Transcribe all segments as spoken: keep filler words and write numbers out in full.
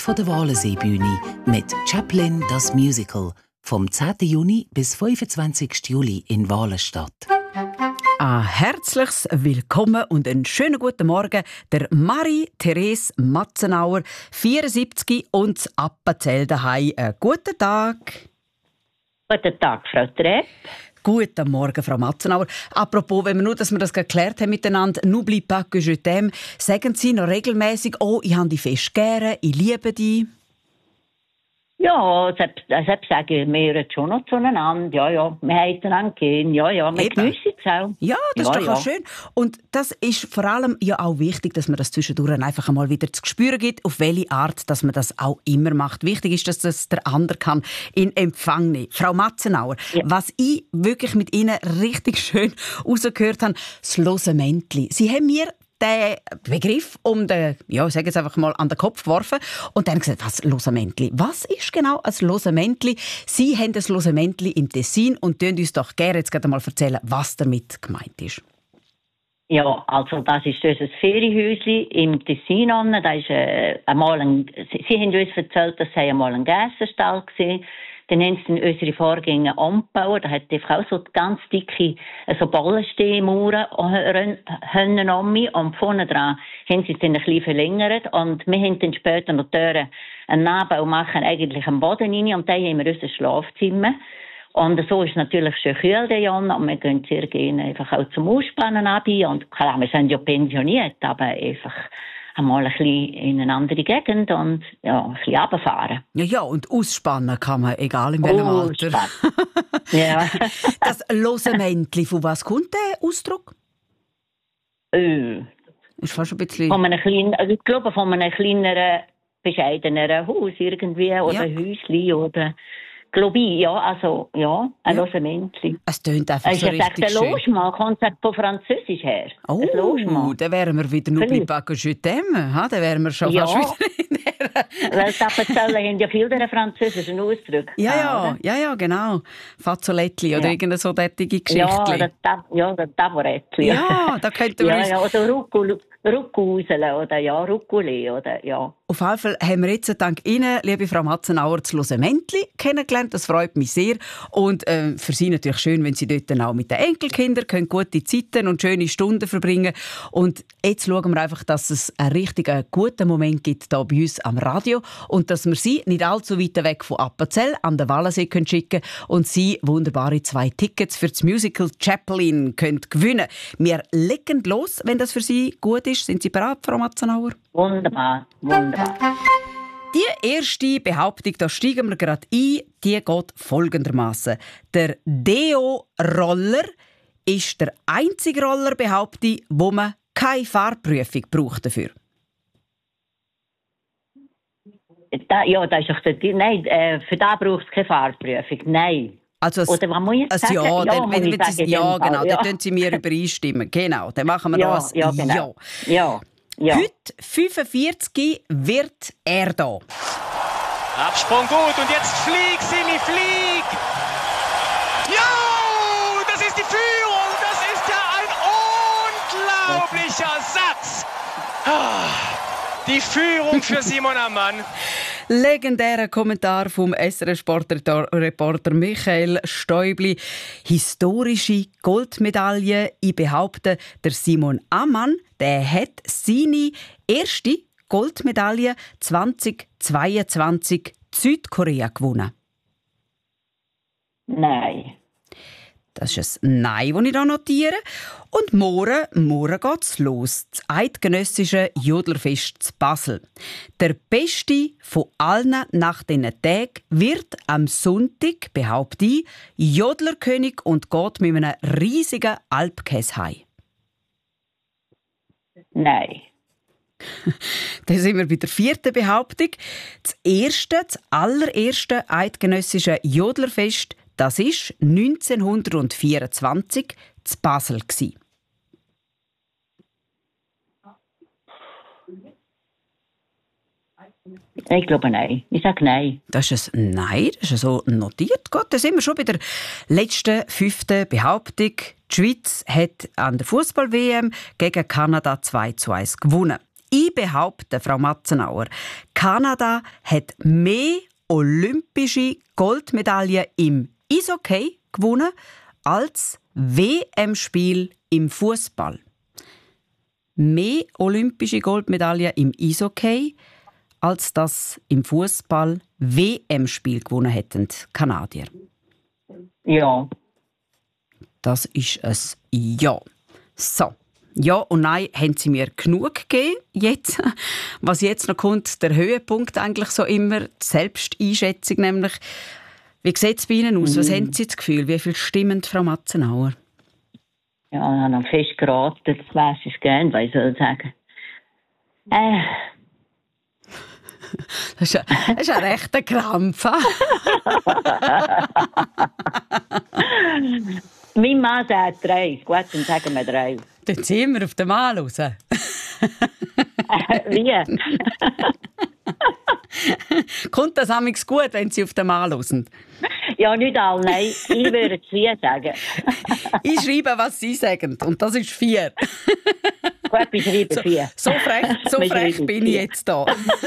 von der Walensee-Bühne mit Chaplin das Musical vom zehnten Juni bis fünfundzwanzigsten Juli in Walenstadt. Ein herzliches Willkommen und einen schönen guten Morgen der Marie-Therese Matzenauer, vierundsiebzig und das Appenzell daheim. Einen guten Tag. Guten Tag, Frau Trepp. Guten Morgen, Frau Matzenauer. Apropos, wenn wir nur, dass wir das geklärt haben miteinander, «N'oublie pas que je t'aime», sagen Sie noch regelmäßig, «Oh, ich habe dich fest gerne, ich liebe dich». Ja, selbst, selbst sagen wir jetzt schon noch zueinander. Ja, ja, wir haben einander gehen. Ja, ja, wir geniessen es auch. Ja, das ja, ist doch ja. auch schön. Und das ist vor allem ja auch wichtig, dass man das zwischendurch einfach einmal wieder zu spüren gibt, auf welche Art, dass man das auch immer macht. Wichtig ist, dass das der andere kann in Empfang nehmen. Frau Matzenauer, ja. Was ich wirklich mit Ihnen richtig schön rausgehört habe, das Losemäntli. Sie haben mir den Begriff um den, ja, ich sage jetzt einfach mal, an den Kopf geworfen und dann gesagt, was Losemäntli? Was ist genau ein Losemäntli? Sie haben ein Losemäntli im Tessin und tun uns doch gerne jetzt gerade mal erzählen, was damit gemeint ist. Ja, also das ist unser Ferienhäuschen im Tessin. Da ist, äh, einmal ein, Sie, Sie haben uns erzählt, dass es einmal ein Gässenstall war. Dann haben sie unsere Vorgänger umgebaut. Da hat auch so ganz dicke so Ballenstehmauern um mich. Und vorne dran haben sie es dann ein bisschen verlängert. Und wir haben dann später noch einen Nachbau machen, eigentlich am Boden rein. Und dann haben wir unser Schlafzimmer. Und so ist es natürlich schön kühl, der Jan. Und wir gehen sehr gerne einfach auch zum Ausspannen anbieten. Und klar, wir sind ja pensioniert, aber einfach einmal ein bisschen in eine andere Gegend und ja, ein bisschen runterfahren. Ja, ja, und ausspannen kann man, egal in welchem Alter. Ja. Das Losemäntli, von was kommt der Ausdruck? Äh, ist fast ein bisschen... Von einem kleinen, also ich glaube, von einem kleineren, bescheideneren Haus irgendwie, oder ja. Häuschen, oder... Glaube ich, ja, also, ja, ein ja. Losemäntli. Es tönt einfach es so richtig schön. Ein Logement kommt von Französisch her. Oh, dann wären wir wieder «N'oublie pas que je t'aime». Dann wären wir schon ja. fast wieder in der... Weil Appenzell haben ja viele französischen Ausdrücke. Ja, ja, ja, ja, genau. Fazzolettli oder ja. irgendeine so derartige Geschichte. Ja, das Tab- ja, das Taborettli. Ja, da könnten wir ja, uns... Ja, oder Ruckul- Ruckusele oder ja, Ruckuli oder ja. Auf jeden Fall haben wir jetzt dank Ihnen, liebe Frau Matzenauer, das Losemäntli kennengelernt. Das freut mich sehr. Und äh, für Sie natürlich schön, wenn Sie dort dann auch mit den Enkelkindern können gute Zeiten und schöne Stunden verbringen. Und jetzt schauen wir einfach, dass es einen richtig guten Moment gibt hier bei uns am Radio und dass wir Sie nicht allzu weit weg von Appenzell an den Walensee können schicken und Sie wunderbare zwei Tickets für das Musical Chaplin können gewinnen. Wir legen los, wenn das für Sie gut ist. Sind Sie bereit, Frau Matzenauer? Wunderbar, wunderbar. Die erste Behauptung, da steigen wir gerade ein, die geht folgendermaßen: Der Deo-Roller ist der einzige Roller, behaupte ich, wo man keine Fahrprüfung braucht dafür. Da, ja, das ist doch der, nein, äh, für da braucht es keine Fahrprüfung, nein. Also es, Oder was muss ich also sagen? Ja, ja, dann, wenn, wenn Sie, ja genau, ja. dann können Sie mir übereinstimmen. Genau, dann machen wir ja, das ja. Genau. ja. ja. Ja. Heute, fünfundvierzig, wird er da. Absprung gut und jetzt flieg, Simi, flieg! Ja, das ist die Führung! Das ist ja ein unglaublicher Satz! Die Führung für Simon Ammann. Legendärer Kommentar vom S R F-Sportreporter Michael Stäubli. Historische Goldmedaille. Ich behaupte, der Simon Ammann, der hat seine erste Goldmedaille zweitausendzweiundzwanzig Südkorea gewonnen. Nein. Das ist ein Nein, das ich hier notiere. Und morgen, morgen geht es los. Das eidgenössische Jodlerfest zu Basel. Der beste von allen nach diesen Tagen wird am Sonntag, behaupte ich, Jodlerkönig und geht mit einem riesigen Alpkäse heim. Nein. Dann sind wir bei der vierten Behauptung. Das erste, das allererste eidgenössische Jodlerfest, das war neunzehnhundertvierundzwanzig zu Basel. Ich glaube nein. Ich sage nein. Das ist ein Nein, das ist so notiert. Gut, dann sind wir schon bei der letzten, fünften Behauptung. Die Schweiz hat an der Fußball-W M gegen Kanada zwei zu eins gewonnen. Ich behaupte, Frau Matzenauer, Kanada hat mehr olympische Goldmedaillen im Eishockey gewonnen als W M-Spiel im Fußball. Mehr olympische Goldmedaillen im Eishockey als das im Fußball W M-Spiel gewonnen hätten Kanadier. Ja. Das ist ein Ja. So. Ja und Nein haben sie mir genug gegeben. Jetzt, was jetzt noch kommt, der Höhepunkt eigentlich so immer, die Selbsteinschätzung nämlich. Wie sieht es bei Ihnen aus? Was mm. haben Sie das Gefühl? Wie viel stimmen, Frau Matzenauer? Ja, ich habe fest geraten, das weiss ich gerne, was ich soll sagen. Äh. Das ist ein, das ist ein rechter Krampf. Mein Mann sagt drei. Gut, dann sagen wir drei. Dann ziehen wir auf den Mann raus. äh, wie? Kommt das amigs gut, wenn Sie auf den Mann hören? Ja, nicht alle, nein. Ich würde vier sagen. Ich schreibe, was Sie sagen. Und das ist vier. Gut, ich schreibe vier. So, so frech, so frech bin ich jetzt da.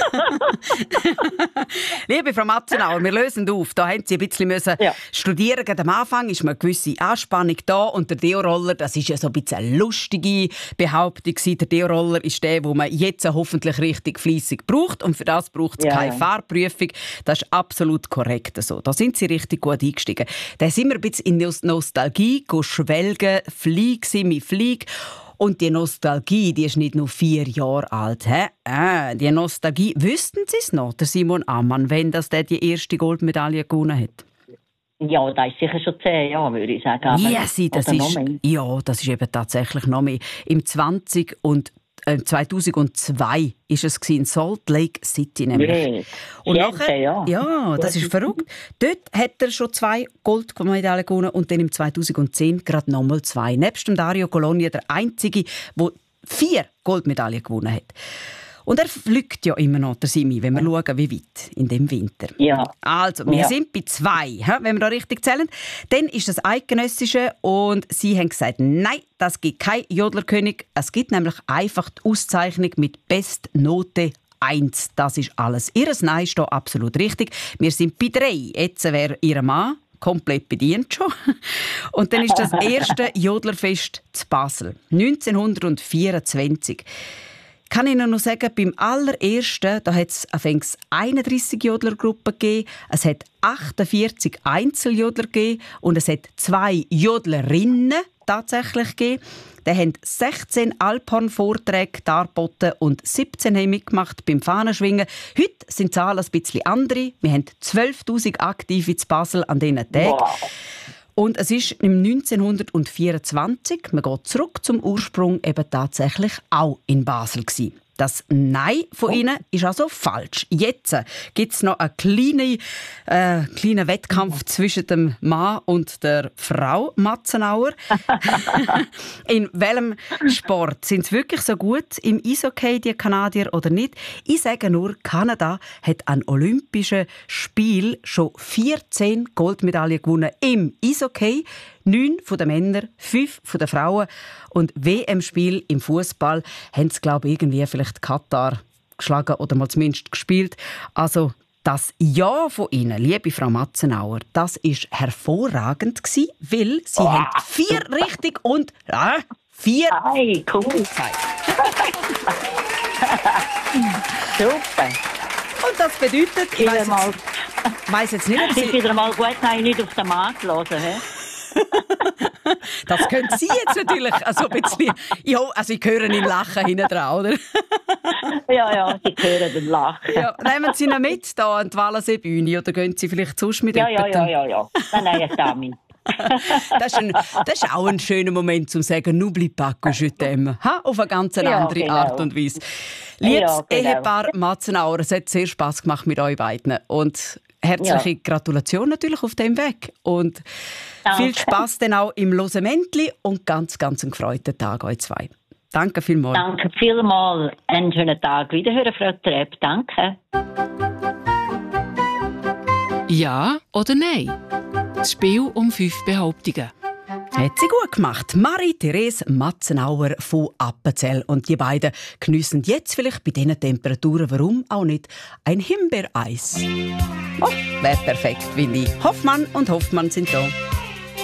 Liebe Frau Matzenauer, wir lösen auf. Da haben Sie ein bisschen müssen ja. studieren. Gerade am Anfang ist eine gewisse Anspannung da. Und der Deo-Roller, das ist ja so ein bisschen eine lustige Behauptung. Der Deo-Roller ist der, den man jetzt hoffentlich richtig fleissig braucht. Und für das braucht es ja. keine Fahrprüfung. Das ist absolut korrekt so. Da sind Sie richtig gut eingestiegen. Da sind wir ein bisschen in Nostalgie, schwelgen, Flieg sind mit Flieg. Und die Nostalgie, die ist nicht nur vier Jahre alt. He? Äh, die Nostalgie, wüssten Sie es noch, der Simon Ammann, wenn das der die erste Goldmedaille gewonnen hat? Ja, das ist sicher schon zehn Jahre, würde ich sagen. Aber ja, sie, das ist, ja, das ist eben tatsächlich noch mehr. Im zwanzig und äh, zweitausendzwei war es in Salt Lake City. Nämlich. Nee. Und Schätze, nachher, ja. ja, das ist verrückt. Dort hat er schon zwei Goldmedaillen gewonnen und dann im zweitausendzehn gerade nochmal zwei. Nebst dem Dario Colonia der Einzige, der vier Goldmedaillen gewonnen hat. Und er fliegt ja immer noch, der Simi, wenn wir schauen, wie weit in dem Winter. Ja. Also, wir ja. sind bei zwei, wenn wir da richtig zählen. Dann ist das Eidgenössische und Sie haben gesagt, nein, das gibt kein Jodlerkönig. Es gibt nämlich einfach die Auszeichnung mit Bestnote eins. Das ist alles. Ihres Nein ist hier absolut richtig. Wir sind bei drei. Jetzt wäre Ihr Mann komplett bedient schon. Und dann ist das erste Jodlerfest zu Basel, neunzehnhundertvierundzwanzig. Kann ich noch sagen, beim allerersten, da hat es anfangs einunddreissig Jodlergruppen gegeben, es hat achtundvierzig Einzeljodler gegeben und es hat zwei Jodlerinnen tatsächlich gegeben. Die haben sechzehn Alphorn-Vorträge dargeboten und siebzehn haben mitgemacht beim Fahnenschwingen. Heute sind die Zahlen ein bisschen andere. Wir haben zwölftausend Aktive in Basel an diesen Tagen. Wow. Und es ist im neunzehnhundertvierundzwanzig, man geht zurück zum Ursprung, eben tatsächlich auch in Basel gewesen. Das Nein von Ihnen ist also falsch. Jetzt gibt es noch einen kleinen, äh, kleinen Wettkampf zwischen dem Mann und der Frau Matzenauer. In welchem Sport? Sind sie wirklich so gut im Eishockey, die Kanadier, oder nicht? Ich sage nur, Kanada hat an Olympischen Spielen schon vierzehn Goldmedaillen gewonnen im Eishockey. Neun von den Männern, fünf von den Frauen. Und W M-Spiel im Fußball haben sie, glaube ich, irgendwie vielleicht Katar geschlagen oder mal zumindest gespielt. Also das Ja von Ihnen, liebe Frau Matzenauer, das war hervorragend gewesen, weil Sie oh. haben vier richtig und äh, vier hey, cool. gezeigt. Super. Und das bedeutet, ich weiss jetzt, weiss jetzt nicht, ob Sie... Es ist wieder mal gut, nein, nicht auf den Markt hören, he? Das können Sie jetzt natürlich also ein bisschen... Ja, also ich höre ihn lachen hinten dran, oder? Ja, ja, Sie hören den Lachen. Ja, nehmen Sie ihn mit hier an die Wallenseebühne oder gehen Sie vielleicht sonst mit Ja, ja, ja, ja, ja. Nein, nein, jetzt Dami. Das ist, ein, das ist auch ein schöner Moment, um zu sagen, «N'oublie pas que je t'aime». Auf eine ganz ja, andere genau. Art und Weise. Liebes ja, genau. Ehepaar Matzenauer, es hat sehr Spass gemacht mit euch beiden. Und herzliche ja. Gratulation natürlich auf dem Weg. Und Danke. Viel Spass dann auch im Losementli und ganz, ganz einen gefreuten Tag euch zwei. Danke vielmals. Danke vielmals. Einen schönen Tag. Wiederhören, Frau Trepp. Danke. Ja oder nein? Das Spiel um fünf Behauptungen. Hat sie gut gemacht. Marie-Therese Matzenauer von Appenzell. Und die beiden geniessen jetzt vielleicht bei diesen Temperaturen, warum auch nicht, ein Himbeereis. Oh, wäre perfekt, Willi. Hoffmann und Hoffmann sind da.